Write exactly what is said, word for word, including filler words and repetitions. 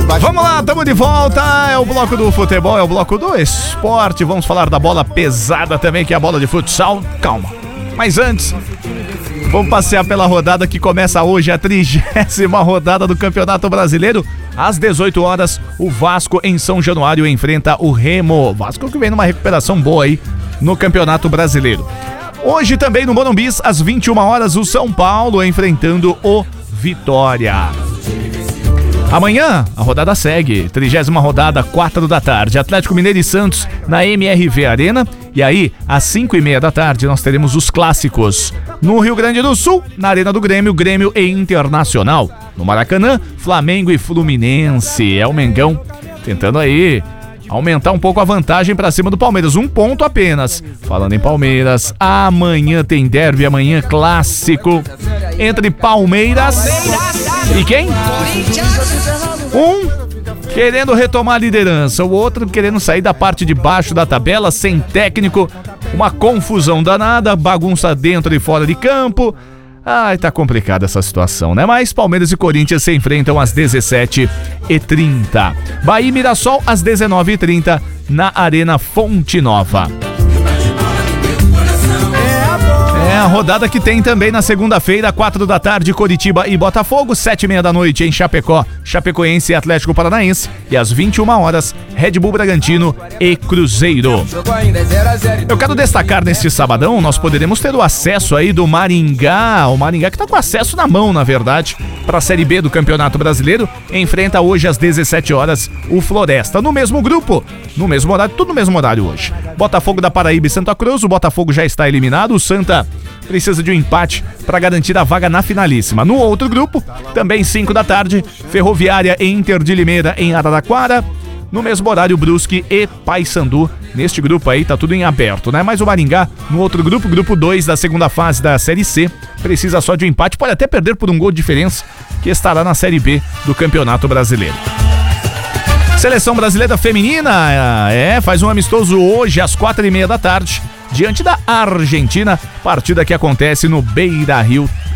Vamos lá, estamos de volta. É o bloco do futebol, é o bloco do esporte. Vamos falar da bola pesada também, que é a bola de futsal. Calma. Mas antes, vamos passear pela rodada que começa hoje, a trigésima rodada do Campeonato Brasileiro. Às dezoito horas, o Vasco em São Januário enfrenta o Remo. Vasco que vem numa recuperação boa aí no Campeonato Brasileiro. Hoje também no Morumbi, às vinte e uma horas, o São Paulo enfrentando o Vitória. Amanhã, a rodada segue, trigésima rodada, quatro da tarde, Atlético Mineiro e Santos na M R V Arena. E aí, às cinco e meia da tarde, nós teremos os clássicos. No Rio Grande do Sul, na Arena do Grêmio, Grêmio e Internacional. No Maracanã, Flamengo e Fluminense. É o Mengão tentando aí aumentar um pouco a vantagem para cima do Palmeiras, um ponto apenas. Falando em Palmeiras, amanhã tem derby, amanhã clássico entre Palmeiras e quem? Um querendo retomar a liderança, o outro querendo sair da parte de baixo da tabela, sem técnico, uma confusão danada, bagunça dentro e fora de campo. Ai, tá complicada essa situação, né? Mas Palmeiras e Corinthians se enfrentam às dezessete e trinta. Bahia e Mirassol às dezenove e trinta na Arena Fonte Nova. É a rodada que tem também na segunda-feira, quatro da tarde, Coritiba e Botafogo, sete e meia da noite em Chapecó, Chapecoense e Atlético Paranaense, e às vinte e uma horas, Red Bull Bragantino e Cruzeiro. Eu quero destacar neste sabadão, nós poderemos ter o acesso aí do Maringá, o Maringá que tá com acesso na mão, na verdade, para a Série B do Campeonato Brasileiro, enfrenta hoje às dezessete horas o Floresta, no mesmo grupo, no mesmo horário, tudo no mesmo horário hoje. Botafogo da Paraíba e Santa Cruz, o Botafogo já está eliminado, o Santa precisa de um empate para garantir a vaga na finalíssima. No outro grupo, também cinco da tarde, Ferroviária e Inter de Limeira em Araraquara. No mesmo horário, Brusque e Paysandu. Neste grupo aí tá tudo em aberto, né? Mas o Maringá, no outro grupo, grupo dois da segunda fase da Série C, precisa só de um empate, pode até perder por um gol de diferença, que estará na Série B do Campeonato Brasileiro. Seleção brasileira feminina, é, faz um amistoso hoje às quatro e meia da tarde, diante da Argentina, partida que acontece no Beira-Rio